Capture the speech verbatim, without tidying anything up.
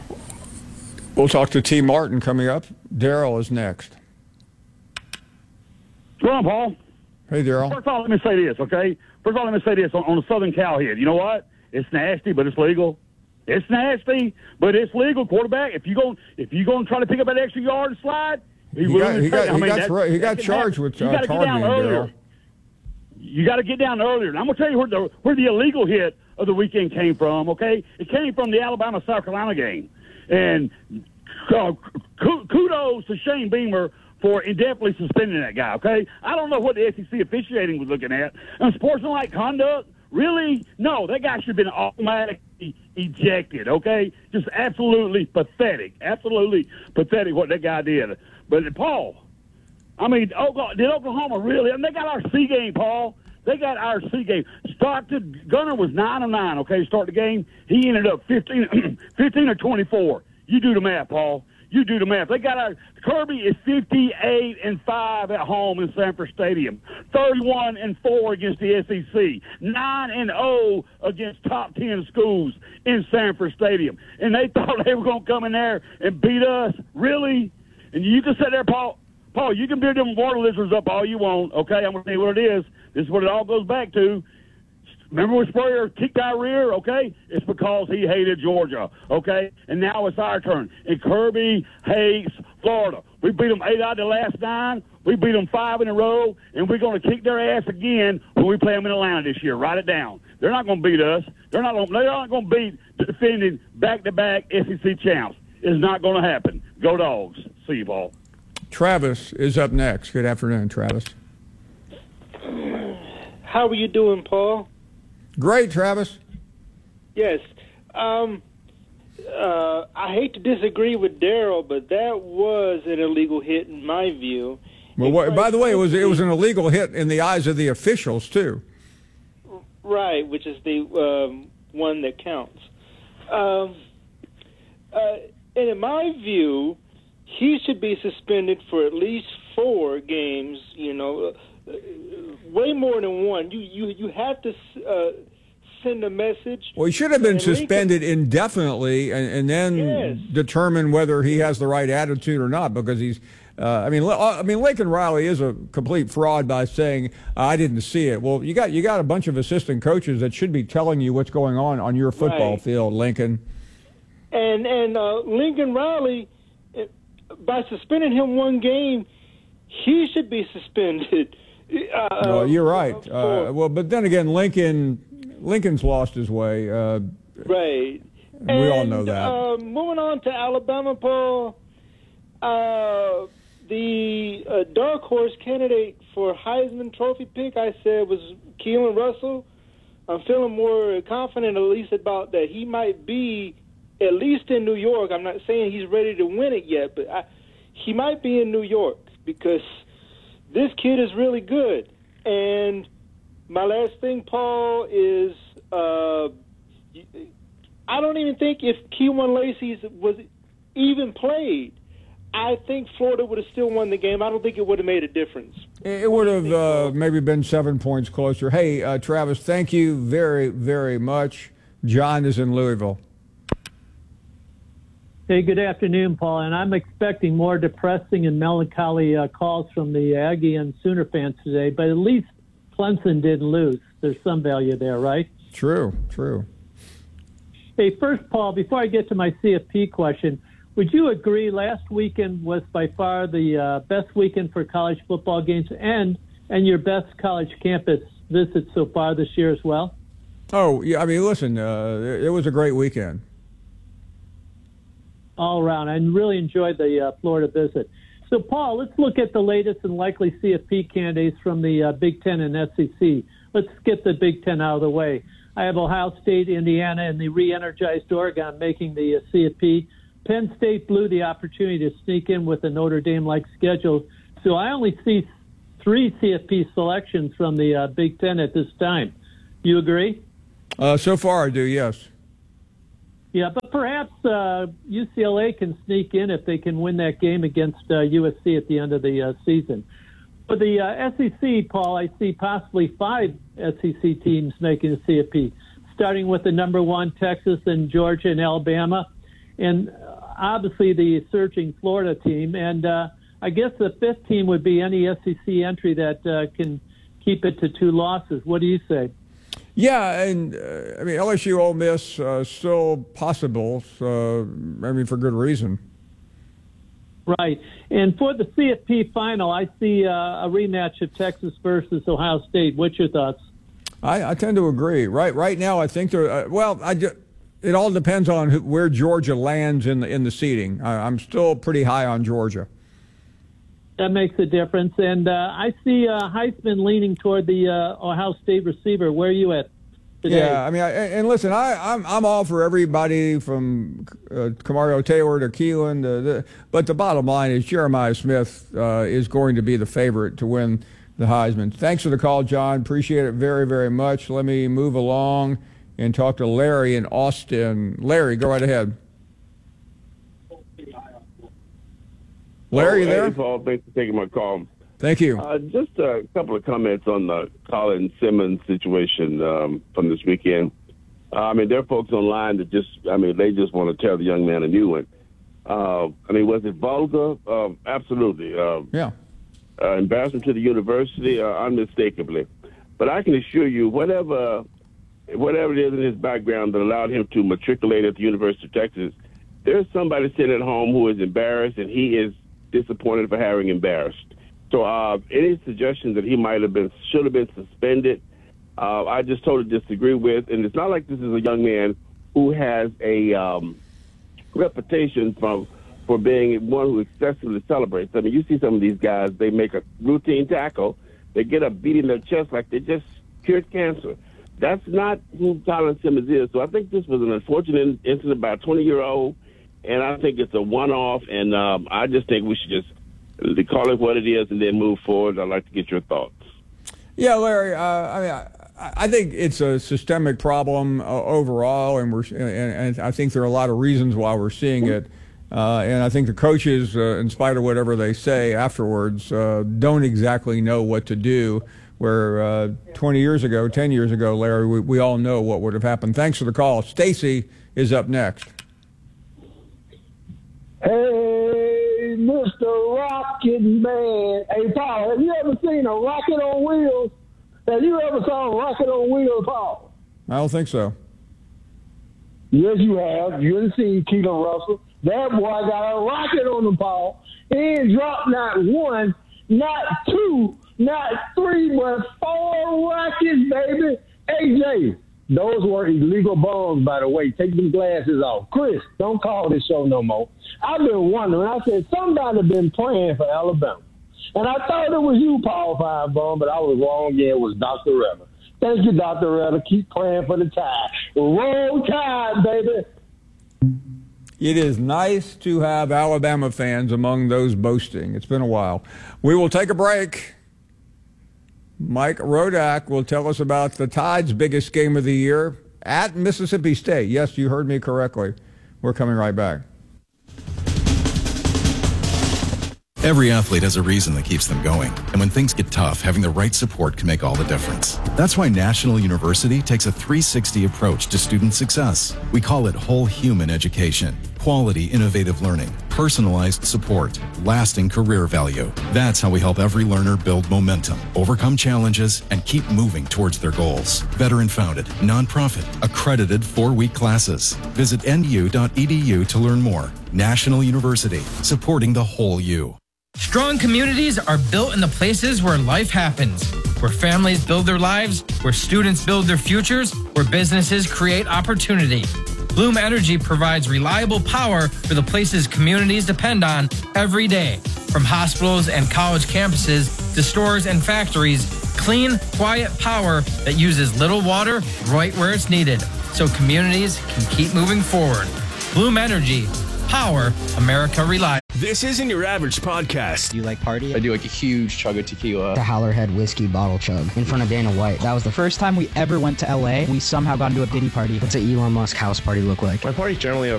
We'll talk to T. Martin coming up. Daryl is next. What's on, Paul? Hey, Daryl. First of all, let me say this, okay? First of all, let me say this on, on the Southern Cal hit. You know what? It's nasty, but it's legal. It's nasty, but it's legal. Quarterback, if you go, if you going to try to pick up that extra yard and slide, he, he got, he got, he got, thro- he got charged happen. with uh, uh, targeting, Daryl. You got to get down earlier. And I'm going to tell you where the where the illegal hit of the weekend came from, okay? It came from the Alabama-South Carolina game. And uh, kudos to Shane Beamer for indefinitely suspending that guy, okay? I don't know what the S E C officiating was looking at. Unsportsmanlike conduct, really? No, that guy should have been automatically ejected, okay? Just absolutely pathetic. Absolutely pathetic what that guy did. But, Paul, I mean, did Oklahoma really? I mean, they got our C game, Paul. They got our C game. Started, Gunner was nine of nine, okay, start the game. He ended up fifteen, fifteen or twenty-four. You do the math, Paul. You do the math. They got our Kirby is fifty-eight and five at home in Sanford Stadium, thirty-one and four against the S E C, nine and zero against top ten schools in Sanford Stadium, and they thought they were going to come in there and beat us. Really? And you can sit there, Paul. Paul, you can build them water lizards up all you want. Okay, I'm going to tell you what it is. This is what it all goes back to. Remember when Spurrier kicked our rear, okay? It's because he hated Georgia, okay? And now it's our turn. And Kirby hates Florida. We beat them eight out of the last nine. We beat them five in a row, and we're going to kick their ass again when we play them in Atlanta this year. Write it down. They're not going to beat us. They're not going. They're not going to beat the defending back-to-back S E C champs. It's not going to happen. Go Dogs. See you, Paul. Travis is up next. Good afternoon, Travis. How are you doing, Paul? Great, Travis. Yes. Um, uh, I hate to disagree with Daryl, but that was an illegal hit in my view. Well, what, by the way, it was it was an illegal hit in the eyes of the officials too. Right, which is the um, one that counts. Um, uh, and in my view, he should be suspended for at least four games. You know, uh, way more than one. You you you have to uh, send a message. Well, he should have been and suspended Lincoln, indefinitely, and, and then yes. determine whether he has the right attitude or not. Because he's, uh, I mean, I mean, Lincoln Riley is a complete fraud by saying I didn't see it. Well, you got you got a bunch of assistant coaches that should be telling you what's going on on your football right. field, Lincoln. And and uh, Lincoln Riley, by suspending him one game, he should be suspended. Uh, no, you're right. Uh, well, but then again, Lincoln, Lincoln's lost his way. Uh, right. We and, all know that. Uh, moving on to Alabama, Paul, uh, the uh, dark horse candidate for Heisman Trophy pick, I said, was Keelan Russell. I'm feeling more confident, at least, about that he might be at least in New York. I'm not saying he's ready to win it yet, but I, he might be in New York because this kid is really good. And my last thing, Paul, is uh, I don't even think if Kewan Lacey was even played, I think Florida would have still won the game. I don't think it would have made a difference. It would have uh, maybe been seven points closer. Hey, uh, Travis, thank you very, very much. John is in Louisville. Hey, good afternoon, Paul. And I'm expecting more depressing and melancholy uh, calls from the Aggie and Sooner fans today, but at least Clemson didn't lose. There's some value there, right? True, true. Hey, first, Paul, before I get to my C F P question, would you agree last weekend was by far the uh, best weekend for college football games and and your best college campus visit so far this year as well? Oh, yeah. I mean, listen, uh, it was a great weekend. All around. I really enjoyed the uh, Florida visit. So, Paul, let's look at the latest and likely C F P candidates from the uh, Big Ten and S E C. Let's get the Big Ten out of the way. I have Ohio State, Indiana, and the re-energized Oregon making the uh, C F P. Penn State blew the opportunity to sneak in with a Notre Dame-like schedule. So I only see three C F P selections from the uh, Big Ten at this time. You agree? Uh, so far, I do, yes. Yeah, but perhaps uh, U C L A can sneak in if they can win that game against uh, U S C at the end of the uh, season. For the uh, S E C, Paul, I see possibly five S E C teams making the C F P, starting with the number one, Texas and Georgia and Alabama. and obviously the surging Florida team. And uh, I guess the fifth team would be any S E C entry that uh, can keep it to two losses. What do you say? Yeah, and uh, I mean L S U, Ole Miss, uh, still possible. So, I mean, for good reason. Right. And for the C F P final, I see uh, a rematch of Texas versus Ohio State. What's your thoughts? I, I tend to agree. Right. Right now, I think they're uh, well. I just, it all depends on who, where Georgia lands in the in the seeding. I, I'm still pretty high on Georgia. That makes a difference. And uh, I see uh, Heisman leaning toward the uh, Ohio State receiver. Where are you at today? Yeah, I mean, I, and listen, I, I'm I'm all for everybody from uh, Kamario Taylor to Keelan. To the, but the bottom line is Jeremiah Smith uh, is going to be the favorite to win the Heisman. Thanks for the call, John. Appreciate it very, very much. Let me move along and talk to Larry in Austin. Larry, go right ahead. Larry, you there? Hey, Paul, thanks for taking my call. Thank you. Uh, just a couple of comments on the Colin Simmons situation um, from this weekend. Uh, I mean, there are folks online that just, I mean, they just want to tell the young man a new one. Uh, I mean, was it vulgar? Uh, absolutely. Uh, yeah. Uh, embarrassment to the university, uh, unmistakably. But I can assure you, whatever, whatever it is in his background that allowed him to matriculate at the University of Texas, there's somebody sitting at home who is embarrassed, and he is disappointed for having embarrassed. So uh, any suggestion that he might have been, should have been suspended, uh, I just totally disagree with. And it's not like this is a young man who has a um, reputation from for being one who excessively celebrates. I mean, you see some of these guys, they make a routine tackle, they get up beating their chest like they just cured cancer. That's not who Colin Simmons is. So I think this was an unfortunate incident by a twenty-year-old, and I think it's a one-off, and um, I just think we should just call it what it is and then move forward. I'd like to get your thoughts. Yeah, Larry, uh, I mean, I, I think it's a systemic problem uh, overall, and we're and, and I think there are a lot of reasons why we're seeing it. Uh, and I think the coaches, uh, in spite of whatever they say afterwards, uh, don't exactly know what to do. Where uh, twenty years ago, ten years ago, Larry, we, we all know what would have happened. Thanks for the call. Stacy is up next. Hey, Mister Rocket Man. Hey, Paul, have you ever seen a rocket on wheels? Have you ever saw a rocket on wheels, Paul? I don't think so. Yes, you have. You haven't seen Keelan Russell. That boy got a rocket on him, Paul. He ain't dropped not one, not two, not three, but four rockets, baby. A J, those were illegal bombs, by the way. Take them glasses off. Chris, don't call this show no more. I've been wondering. I said, somebody been praying for Alabama. And I thought it was you, Paul Firebomb, but I was wrong. Yeah, it was Doctor Redder. Thank you, Doctor Redder. Keep praying for the Tide. Roll Tide, baby. It is nice to have Alabama fans among those boasting. It's been a while. We will take a break. Mike Rodak will tell us about the Tide's biggest game of the year at Mississippi State. Yes, you heard me correctly. We're coming right back. Every athlete has a reason that keeps them going. And when things get tough, having the right support can make all the difference. That's why National University takes a three sixty approach to student success. We call it whole human education. Quality, innovative learning, personalized support, lasting career value. That's how we help every learner build momentum, overcome challenges, and keep moving towards their goals. Veteran-founded, nonprofit, accredited four-week classes. Visit N U dot E D U to learn more. National University, supporting the whole you. Strong communities are built in the places where life happens, where families build their lives, where students build their futures, where businesses create opportunity. Bloom Energy provides reliable power for the places communities depend on every day. From hospitals and college campuses to stores and factories, clean, quiet power that uses little water right where it's needed, so communities can keep moving forward. Bloom Energy. Power America relies. This isn't your average podcast. Do you like party? I do like a huge chug of tequila. The Howlerhead whiskey bottle chug in front of Dana White. That was the first time we ever went to L A. We somehow got into a Diddy party. What's an Elon Musk house party look like? My party's generally a